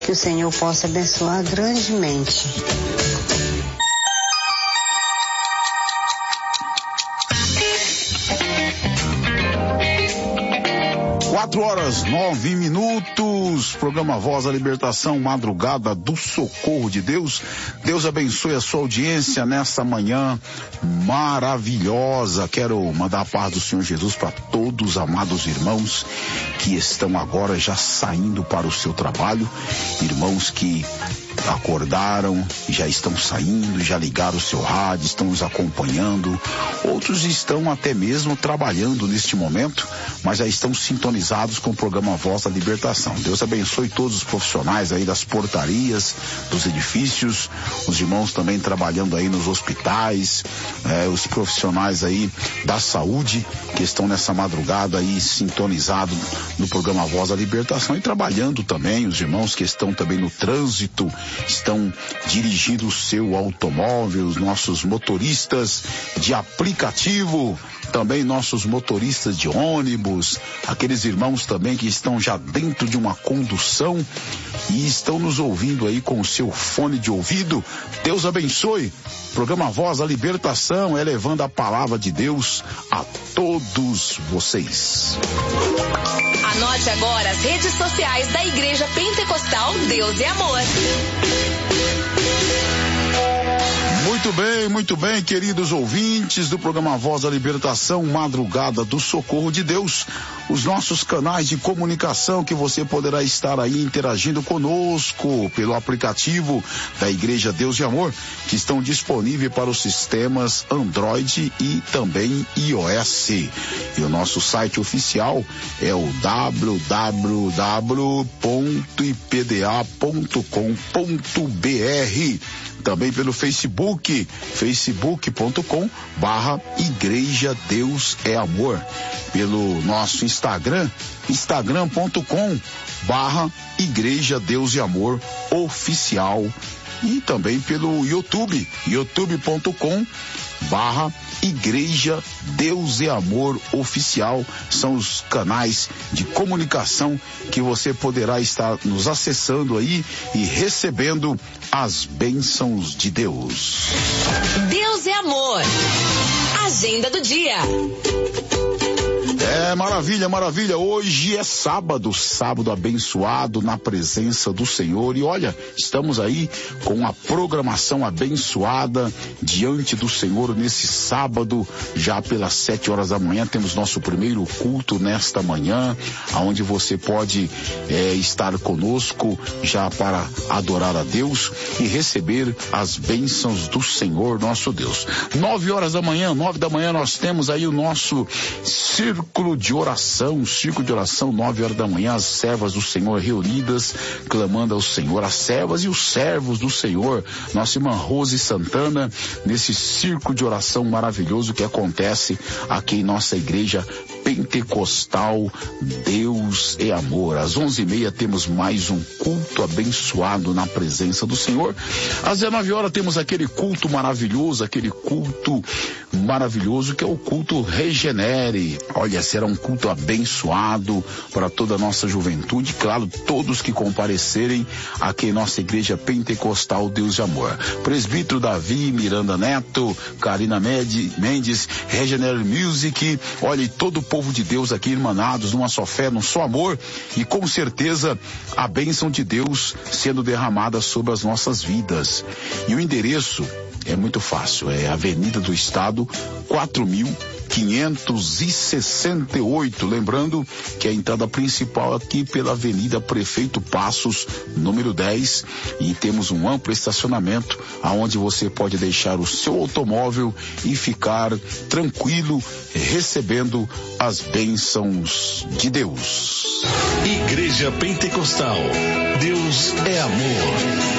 Que o Senhor possa abençoar grandemente. 4:09, programa Voz da Libertação, madrugada do socorro de Deus. Deus abençoe a sua audiência nessa manhã maravilhosa. Quero mandar a paz do Senhor Jesus para todos os amados irmãos que estão agora já saindo para o seu trabalho, irmãos que acordaram, já estão saindo, já ligaram o seu rádio, estão nos acompanhando. Outros estão até mesmo trabalhando neste momento, mas já estão sintonizados com o programa Voz da Libertação. Deus abençoe todos os profissionais aí das portarias, dos edifícios, os irmãos também trabalhando aí nos hospitais, os profissionais aí da saúde que estão nessa madrugada aí sintonizados no programa Voz da Libertação e trabalhando também, os irmãos que estão também no trânsito, estão dirigindo o seu automóvel, os nossos motoristas de aplicativo, também nossos motoristas de ônibus, aqueles irmãos também que estão já dentro de uma condução e estão nos ouvindo aí com o seu fone de ouvido. Deus abençoe. Programa Voz da Libertação é levando a palavra de Deus a todos vocês. Anote agora as redes sociais da Igreja Pentecostal Deus e Amor. Muito bem, queridos ouvintes do programa Voz da Libertação, madrugada do socorro de Deus. Os nossos canais de comunicação que você poderá estar aí interagindo conosco pelo aplicativo da Igreja Deus e Amor, que estão disponíveis para os sistemas Android e também iOS. E o nosso site oficial é o www.ipda.com.br. Também pelo Facebook, facebook.com/Igreja Deus é Amor. Pelo nosso Instagram, instagram.com/Igreja Deus e Amor Oficial. E também pelo YouTube, youtube.com/Igreja Deus e Amor Oficial. São os canais de comunicação que você poderá estar nos acessando aí e recebendo as bênçãos de Deus. Deus é amor. Agenda do dia. Maravilha. Hoje é sábado abençoado na presença do Senhor. E olha, estamos aí com a programação abençoada diante do Senhor nesse sábado, já pelas 7 horas da manhã. Temos nosso primeiro culto nesta manhã, aonde você pode estar conosco já para adorar a Deus e receber as bênçãos do Senhor nosso Deus. 9 da manhã, nós temos aí o nosso círculo de oração, 9 horas da manhã, as servas do Senhor reunidas, clamando ao Senhor, as servas e os servos do Senhor, nossa irmã Rose Santana, nesse círculo de oração maravilhoso que acontece aqui em nossa igreja Pentecostal Deus é Amor. Às 11h30 temos mais um culto abençoado na presença do Senhor. Às 19h temos aquele culto maravilhoso que é o culto Regenere. Olha, será um culto abençoado para toda a nossa juventude, claro, todos que comparecerem aqui em nossa igreja Pentecostal Deus de Amor. Presbítero Davi, Miranda Neto, Karina Mendes, Regenere Music, olha, e todo o povo de Deus aqui irmanados numa só fé, num só amor, e com certeza a bênção de Deus sendo derramada sobre as nossas vidas. E o endereço é muito fácil, é Avenida do Estado 4568, lembrando que a entrada principal aqui pela Avenida Prefeito Passos, número 10, e temos um amplo estacionamento aonde você pode deixar o seu automóvel e ficar tranquilo recebendo as bênçãos de Deus. Igreja Pentecostal, Deus é amor.